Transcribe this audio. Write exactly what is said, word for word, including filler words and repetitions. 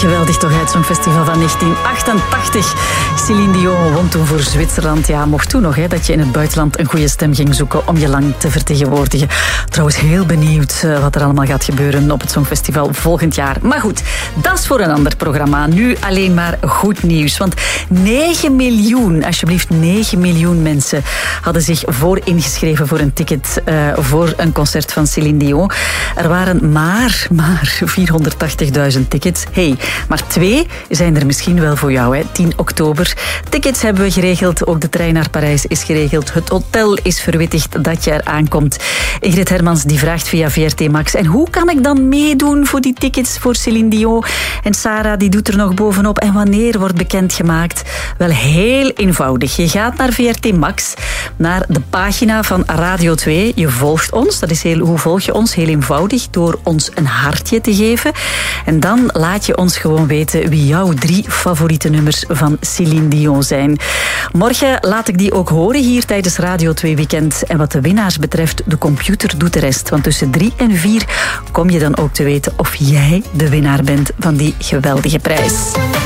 Geweldig toch uit zo'n festival van negentien achtentachtig. Celine Dion won toen voor Zwitserland. Ja, mocht toen nog hè, dat je in het buitenland een goede stem ging zoeken om je lang te vertegenwoordigen. Trouwens, heel benieuwd wat er allemaal gaat gebeuren op het Songfestival volgend jaar. Maar goed, dat is voor een ander programma. Nu alleen maar goed nieuws. Want negen miljoen, alsjeblieft negen miljoen mensen hadden zich voor ingeschreven voor een ticket uh, voor een concert van Celine Dion. Er waren maar, maar vierhonderdtachtigduizend tickets. Hey, maar twee zijn er misschien wel voor jou, hè. tien oktober. Tickets hebben we geregeld. Ook de trein naar Parijs is geregeld. Het hotel is verwittigd dat je er aankomt. Ingrid Hermans die vraagt via V R T Max. En hoe kan ik dan meedoen voor die tickets voor Celine Dion? En Sarah die doet er nog bovenop. En wanneer wordt bekendgemaakt? Wel heel eenvoudig. Je gaat naar V R T Max, naar de pagina van Radio twee. Je volgt ons. Dat is heel, hoe volg je ons? Heel eenvoudig. Door ons een hartje te geven. En dan laat je ons gewoon weten wie jouw drie favoriete nummers van Celine Dion zijn. Morgen laat ik die ook horen hier tijdens Radio twee Weekend. En wat de winnaars betreft, de computer doet de rest. Want tussen drie en vier kom je dan ook te weten of jij de winnaar bent van die geweldige prijs.